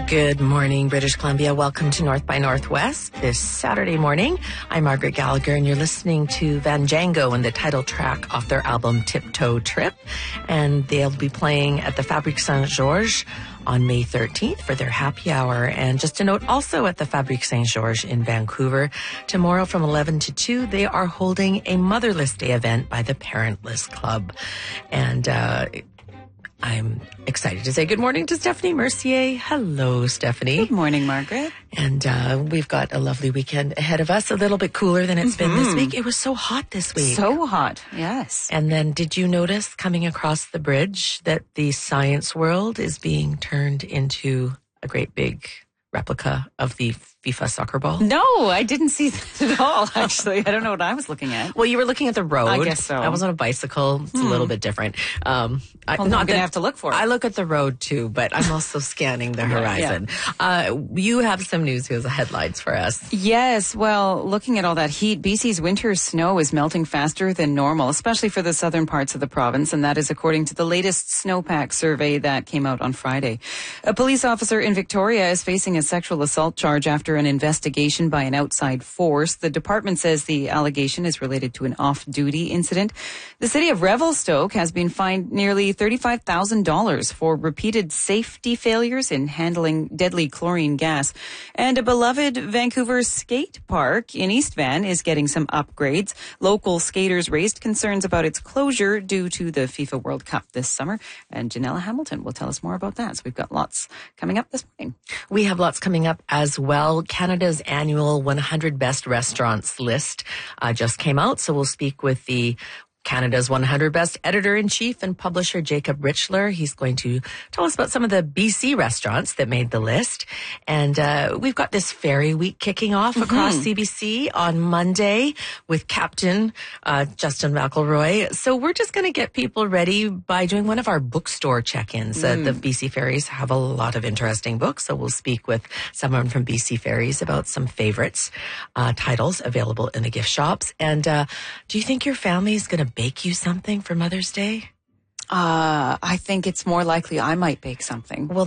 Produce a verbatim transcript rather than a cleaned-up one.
Good morning, British Columbia. Welcome to North by Northwest this Saturday morning. I'm Margaret Gallagher, and you're listening to Van Django and the title track off their album Tiptoe Trip. And they'll be playing at the Fabrique Saint-Georges on May thirteenth for their happy hour. And just a note, also at the Fabrique Saint-Georges in Vancouver, tomorrow from eleven to two, they are holding a Motherless Day event by the Parentless Club. And, uh, I'm excited to say good morning to Stephanie Mercier. Hello, Stephanie. Good morning, Margaret. And uh, we've got a lovely weekend ahead of us, a little bit cooler than it's mm-hmm. been this week. It was so hot this week. So hot, yes. And then did you notice coming across the bridge that the science world is being turned into a great big replica of the FIFA soccer ball? No, I didn't see that at all, actually. I don't know what I was looking at. Well, you were looking at the road. I guess so. I was on a bicycle. It's hmm. a little bit different. Um, I, well, not going to have to look for it. I look at the road, too, but I'm also scanning the horizon. Yeah. Uh, you have some news here, the headlines for us. Yes, well, looking at all that heat, B C's winter snow is melting faster than normal, especially for the southern parts of the province, and that is according to the latest snowpack survey that came out on Friday. A police officer in Victoria is facing a sexual assault charge after an investigation by an outside force. The department says the allegation is related to an off-duty incident. The city of Revelstoke has been fined nearly thirty-five thousand dollars for repeated safety failures in handling deadly chlorine gas. And a beloved Vancouver skate park in East Van is getting some upgrades. Local skaters raised concerns about its closure due to the FIFA World Cup this summer. And Janella Hamilton will tell us more about that. So we've got lots coming up this morning. We have lots coming up as well. Canada's annual one hundred Best Restaurants list uh, just came out, so we'll speak with the Canada's one hundred Best Editor-in-Chief and Publisher Jacob Richler. He's going to tell us about some of the B C restaurants that made the list. And uh, we've got this Ferry Week kicking off mm-hmm. across C B C on Monday with Captain uh, Justin McElroy. So we're just going to get people ready by doing one of our bookstore check-ins. Mm. Uh, the B C Ferries have a lot of interesting books, so we'll speak with someone from B C Ferries about some favorites, uh, titles available in the gift shops. And uh, do you think your family is going to bake you something for Mother's Day? Uh, I think it's more likely I might bake something. Well,